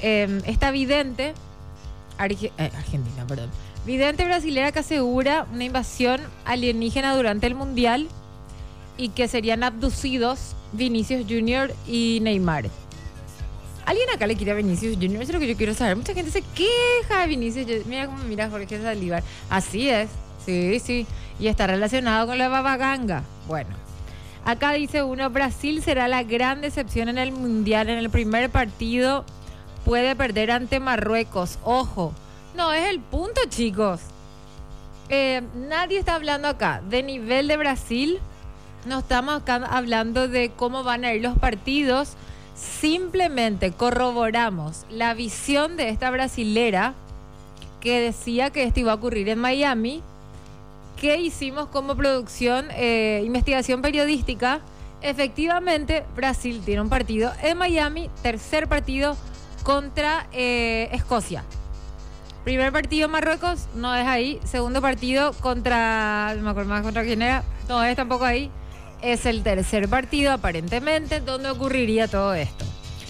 esta vidente, argentina, perdón, vidente brasilera que asegura una invasión alienígena durante el Mundial y que serían abducidos Vinicius Junior y Neymar. ¿Alguien acá le quiere a Vinicius Junior? Eso es lo que yo quiero saber. Mucha gente se queja de Vinicius. Mira cómo mira Jorge Saldívar. Así es. Sí, sí. Y está relacionado con la babaganga. Bueno. Acá dice uno, Brasil será la gran decepción en el Mundial. En el primer partido puede perder ante Marruecos. Ojo. No, es el punto, chicos. Nadie está hablando acá de nivel de Brasil. No estamos acá hablando de cómo van a ir los partidos. Simplemente corroboramos la visión de esta brasilera que decía que esto iba a ocurrir en Miami, que hicimos como producción, investigación periodística. Efectivamente, Brasil tiene un partido en Miami, tercer partido contra Escocia. Primer partido Marruecos, no es ahí. Segundo partido contra, no me acuerdo más contra quién era, no es tampoco ahí. Es el tercer partido, aparentemente, donde ocurriría todo esto.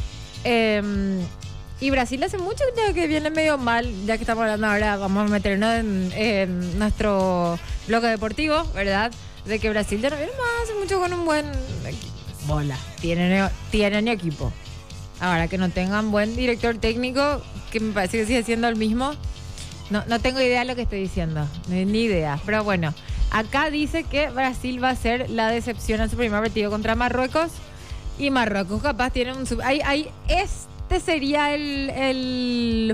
Y Brasil hace mucho ya que viene medio mal, ya que estamos hablando ahora, vamos a meternos en nuestro bloque deportivo, ¿verdad? De que Brasil ya no viene más, hace mucho con un buen bola. Tienen equipo. Ahora, que no tengan buen director técnico, que me parece que sigue siendo el mismo, no tengo idea de lo que estoy diciendo, ni idea, pero bueno. Acá dice que Brasil va a ser la decepción en su primer partido contra Marruecos. Y Marruecos capaz tiene un... este sería el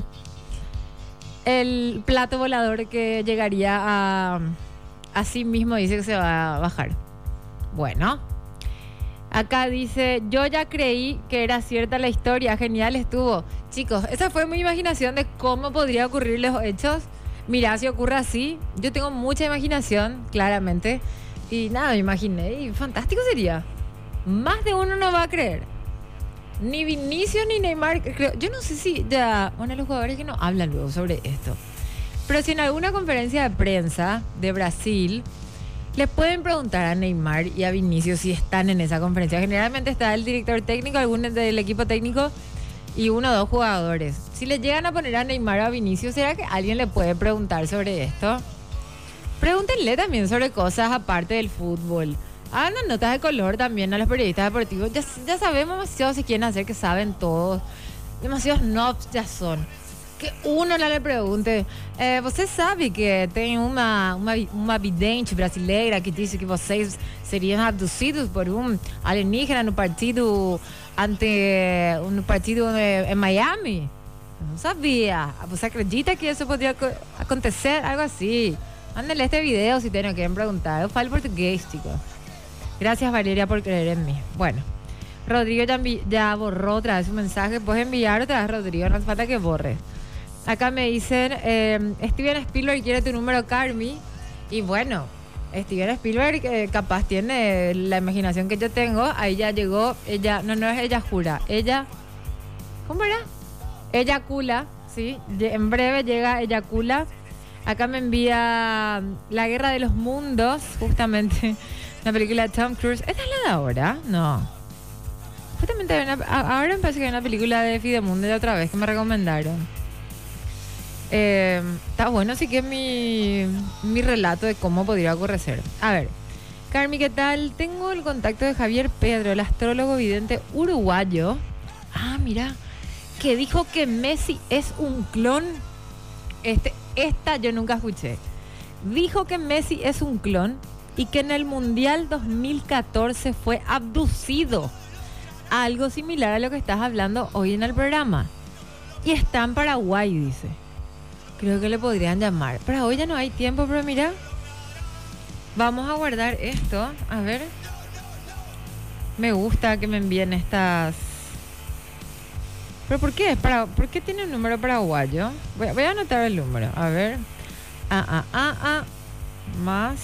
plato volador que llegaría a... Así mismo dice que se va a bajar. Bueno. Acá dice, yo ya creí que era cierta la historia. Genial estuvo. Chicos, esa fue mi imaginación de cómo podría ocurrir los hechos. Mira, si ocurre así, yo tengo mucha imaginación, claramente. Y nada, me imaginé. Y fantástico sería. Más de uno no va a creer. Ni Vinicius ni Neymar, creo. Yo no sé si ya... Bueno, los jugadores que no hablan luego sobre esto. Pero si en alguna conferencia de prensa de Brasil les pueden preguntar a Neymar y a Vinicius si están en esa conferencia. Generalmente está el director técnico, algunos del equipo técnico y uno o dos jugadores. Si le llegan a poner a Neymar o a Vinicius, ¿será que alguien le puede preguntar sobre esto? Pregúntenle también sobre cosas aparte del fútbol. Hagan notas de color también a los periodistas deportivos. Ya sabemos demasiado si quieren hacer que saben todos. Demasiados knobs ya son. Que uno no le pregunte, você sabe que tem uma vidente brasileira que disse que vocês seriam abducidos por alienígena no partido em Miami? Não sabia. ¿Você acredita que eso podría acontecer? Algo así. Mándenle este video si tienen que preguntar. Yo falo portugués, chicos. Gracias, Valeria, por creer en mí. Bueno, Rodrigo ya borró otra vez su mensaje. Puedes enviar otra vez, Rodrigo. No hace falta que borre. Acá me dicen, Steven Spielberg quiere tu número, Carmi. Y bueno, Steven Spielberg capaz tiene la imaginación que yo tengo. Ahí ya llegó, ella, no es ella jura, ella, ¿cómo era? Eyacula, sí, en breve llega Eyacula. Acá me envía La Guerra de los Mundos, justamente, una película de Tom Cruise. ¿Esta es la de ahora? No. Justamente ahora me parece que hay una película de Fidemundo de otra vez que me recomendaron. Está bueno, así que mi relato de cómo podría ocurrir. A ver, Carmi, ¿qué tal? Tengo el contacto de Javier Pedro, el astrólogo vidente uruguayo. Ah, mira, que dijo que Messi es un clon. Esta yo nunca escuché. Dijo que Messi es un clon y que en el Mundial 2014 fue abducido. Algo similar a lo que estás hablando hoy en el programa. Y está en Paraguay, dice. Creo que le podrían llamar. Para hoy ya no hay tiempo, pero mira. Vamos a guardar esto. A ver. Me gusta que me envíen estas. ¿Pero por qué? ¿Por qué tiene un número paraguayo? Voy a anotar el número. A ver. Más.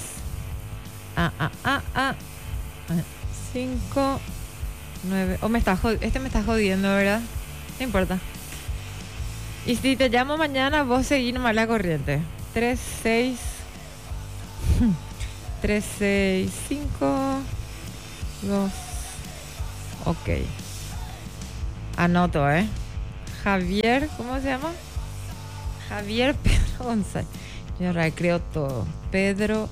5, 9. Oh, me está jodiendo, ¿verdad? No importa. Y si te llamo mañana, vos seguís nomás la corriente. 365 2. Ok. Anoto, Javier, ¿cómo se llama? Javier Pedro González. Yo creo todo. Pedro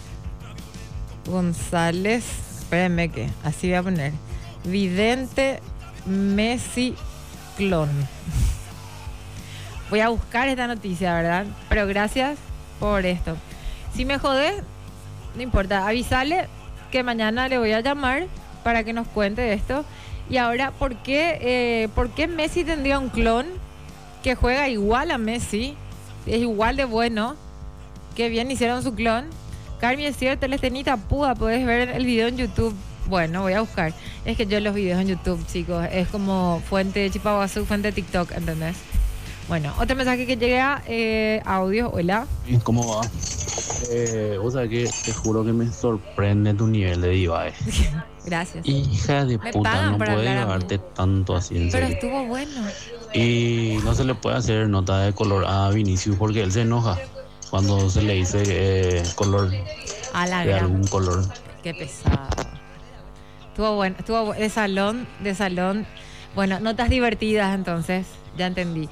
González. Espérenme que así voy a poner. Vidente Messi clon. Voy a buscar esta noticia, ¿verdad? Pero gracias por esto. Si me jodés, no importa. Avisale que mañana le voy a llamar para que nos cuente esto. Y ahora, ¿por qué Messi tendría un clon que juega igual a Messi? Es igual de bueno. Qué bien hicieron su clon. Carmi, es cierto, Lestenita Puda, podés ver el video en YouTube. Bueno, voy a buscar. Es que yo los videos en YouTube, chicos, es como fuente de Chipaguazú, fuente de TikTok, ¿entendés? Bueno, otro mensaje que llega, audio, hola. ¿Cómo va? Vos sabés que te juro que me sorprende tu nivel de diva. Gracias. Hija de Me puta, pagan no para puede hablar a mí. llevarte tanto así en Pero serio. estuvo bueno. Y no se le puede hacer nota de color a Vinicius porque él se enoja cuando se le dice color A la de gran. algún color. Qué pesado. Estuvo de salón. Bueno, notas divertidas entonces, ya entendí.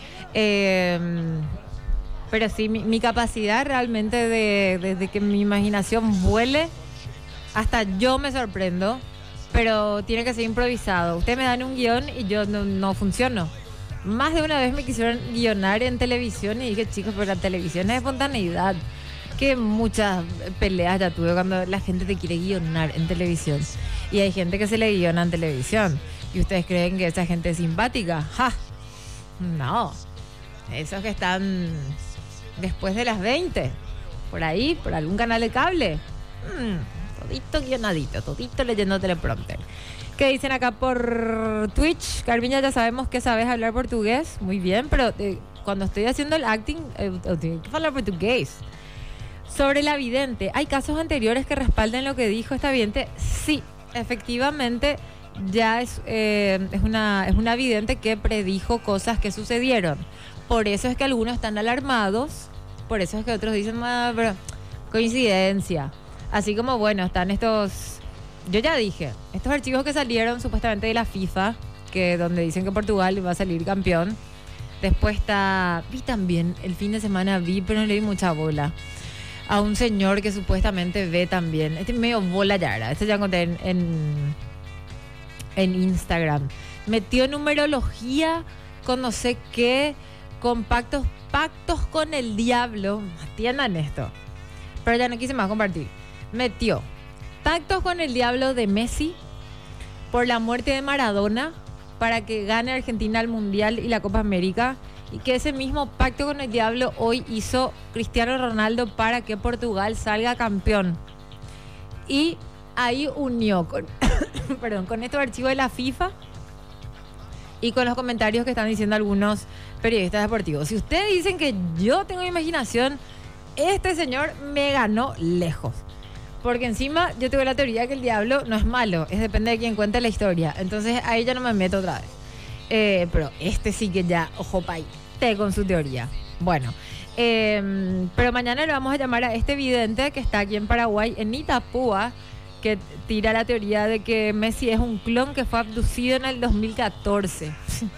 Pero sí, mi capacidad realmente de que mi imaginación vuele, hasta yo me sorprendo, pero tiene que ser improvisado. Ustedes me dan un guión y yo no funciono. Más de una vez me quisieron guionar en televisión y dije, chicos, pero la televisión es espontaneidad. Que muchas peleas ya tuve cuando la gente te quiere guionar en televisión. Y hay gente que se le guiona en televisión. ¿Y ustedes creen que esa gente es simpática? ¡Ja! No. Esos que están después de las 20. Por ahí, por algún canal de cable. Todito guionadito, todito leyendo teleprompter. ¿Qué dicen acá por Twitch? Carmiña, ya sabemos que sabes hablar portugués. Muy bien, pero cuando estoy haciendo el acting, tengo que hablar portugués. Sobre la vidente, ¿hay casos anteriores que respalden lo que dijo esta vidente? Sí, efectivamente, ya es una vidente que predijo cosas que sucedieron. Por eso es que algunos están alarmados, por eso es que otros dicen, pero coincidencia. Así como, bueno, están estos, yo ya dije, estos archivos que salieron supuestamente de la FIFA, que donde dicen que Portugal va a salir campeón. Después vi también, el fin de semana pero no le di mucha bola. A un señor que supuestamente ve también. Este es medio bola yara. Este ya encontré en Instagram. Metió numerología con no sé qué, con pactos con el diablo. Atiendan esto. Pero ya no quise más compartir. Metió pactos con el diablo de Messi por la muerte de Maradona para que gane Argentina el Mundial y la Copa América. Y que ese mismo pacto con el diablo hoy hizo Cristiano Ronaldo para que Portugal salga campeón. Y ahí unió con estos archivos de la FIFA y con los comentarios que están diciendo algunos periodistas deportivos. Si ustedes dicen que yo tengo imaginación, este señor me ganó lejos. Porque encima yo tengo la teoría que el diablo no es malo, depende de quién cuente la historia. Entonces ahí ya no me meto otra vez. Pero este sí que ya, ojo paite con su teoría. Bueno, pero mañana le vamos a llamar a este vidente que está aquí en Paraguay, en Itapúa, que tira la teoría de que Messi es un clon que fue abducido en el 2014.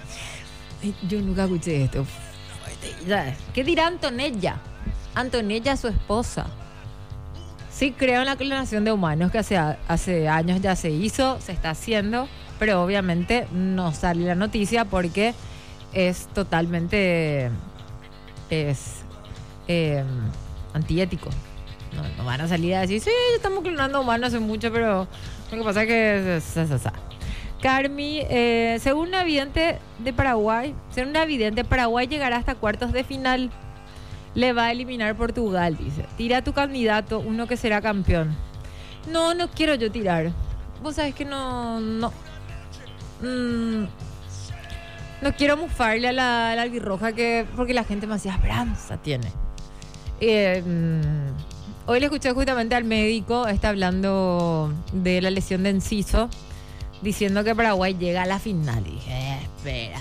Yo nunca escuché esto. ¿Qué dirá Antonella? Antonella, su esposa. Sí, creo en la clonación de humanos, que hace años ya se hizo, se está haciendo, pero obviamente no sale la noticia porque es totalmente antiético. No van a salir a decir, sí, estamos clonando humanos hace mucho, pero lo que pasa es que... Carmi, según una vidente de Paraguay, Paraguay llegará hasta cuartos de final. Le va a eliminar Portugal, dice. Tira a tu candidato, uno que será campeón. No quiero yo tirar. Vos sabés que no quiero mufarle a la albirroja porque la gente demasiada esperanza tiene. Hoy le escuché justamente al médico, está hablando de la lesión de Enciso, diciendo que Paraguay llega a la final. Y dije, espera,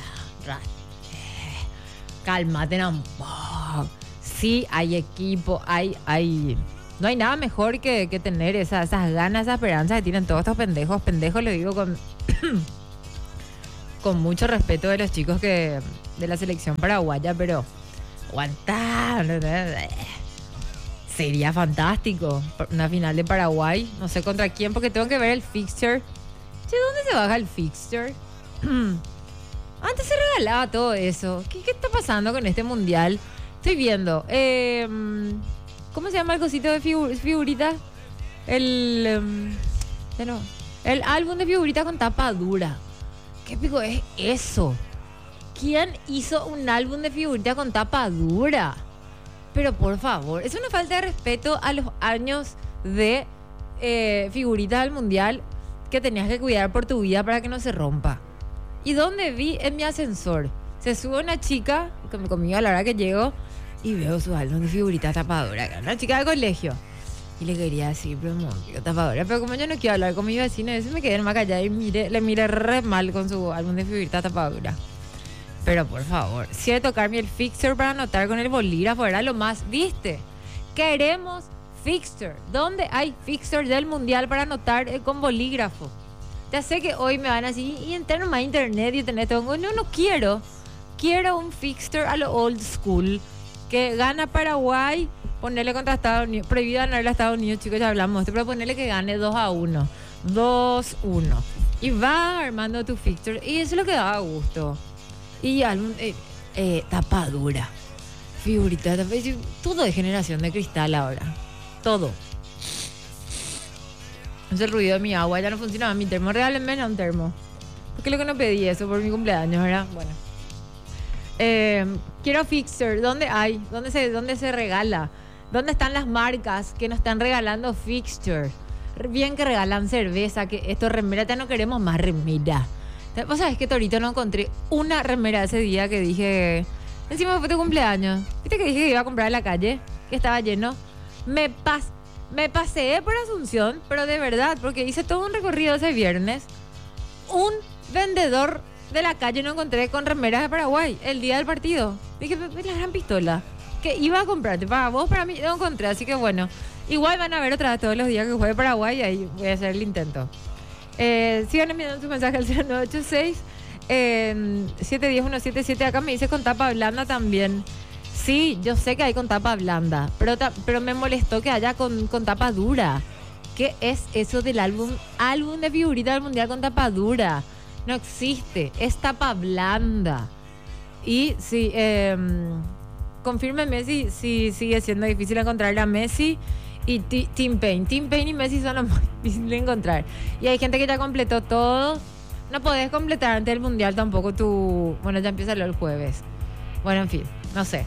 cálmate un poco. Sí, hay equipo, hay no hay nada mejor que tener esas ganas, esa esperanza que tienen todos estos pendejos. Pendejos lo digo con con mucho respeto de los chicos de la selección paraguaya, pero aguantar. Sería fantástico una final de Paraguay. No sé contra quién, porque tengo que ver el fixture. Che, ¿dónde se baja el fixture? Antes se regalaba todo eso. ¿Qué está pasando con este mundial? Estoy viendo. ¿Cómo se llama el cosito de figuritas? El álbum de figuritas con tapa dura. ¿Qué pico es eso? ¿Quién hizo un álbum de figuritas con tapa dura? Pero por favor, es una falta de respeto a los años de figuritas del mundial que tenías que cuidar por tu vida para que no se rompa. ¿Y dónde vi? En mi ascensor. Se sube una chica conmigo a la hora que llego y veo su álbum de figuritas tapadura. Una chica de colegio. Y le quería decir, pero tapadura. Pero como yo no quiero hablar con mi vecino, eso me quedé más callada y le miré re mal con su álbum de figuritas tapadura. Pero por favor, si he de tocarme el fixture para anotar con el bolígrafo, era lo más, ¿viste? Queremos fixture. ¿Dónde hay fixture del mundial para anotar con bolígrafo? Ya sé que hoy me van a decir, y entrar nomás a internet y tener todo. No quiero. Quiero un fixture a lo old school. Que gana Paraguay, ponerle contra Estados Unidos. Prohibido ganarle a Estados Unidos, chicos, ya hablamos de esto, pero ponerle que gane 2-1. 2-1. Y va armando tu fixture. Y eso es lo que da gusto. Y álbum, tapadura, figurita, todo de generación de cristal ahora. Todo. Es el ruido de mi agua, ya no funcionaba mi termo. Regálenme un termo. Porque lo que no pedí eso por mi cumpleaños, ¿verdad? Bueno. Quiero fixture. ¿Dónde hay? ¿Dónde se regala? ¿Dónde están las marcas que nos están regalando fixture? Bien que regalan cerveza, que esto remera, ya no queremos más remera. Vos sabés que Torito no encontré una remera ese día que dije... Encima fue tu cumpleaños. ¿Viste que dije que iba a comprar en la calle? Que estaba lleno. Me paseé por Asunción, pero de verdad, porque hice todo un recorrido ese viernes. Un vendedor de la calle no encontré con remeras de Paraguay el día del partido. Dije, la gran pistola. Que iba a comprarte para vos, para mí, no encontré. Así que bueno, igual van a ver otra vez todos los días que juegue Paraguay y ahí voy a hacer el intento. Sigan enviando su mensaje al 0986 710-177. Acá me dice con tapa blanda también. Sí, yo sé que hay con tapa blanda, pero me molestó que haya con tapa dura. ¿Qué es eso del álbum de figuritas del mundial con tapa dura? No existe, es tapa blanda. Y sí, confírmeme si sigue siendo difícil encontrar a Messi y Tim Payne. Tim Payne y Messi son los más difíciles de encontrar. Y hay gente que ya completó todo. No podés completar antes del mundial tampoco tu... Bueno, ya empieza el jueves. Bueno, en fin, no sé.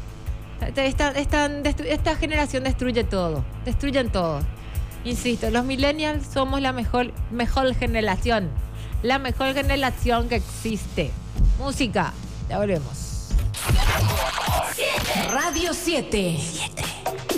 Esta generación destruye todo. Destruyen todo. Insisto, los millennials somos la mejor generación. La mejor generación que existe. Música. Ya volvemos. Radio 7.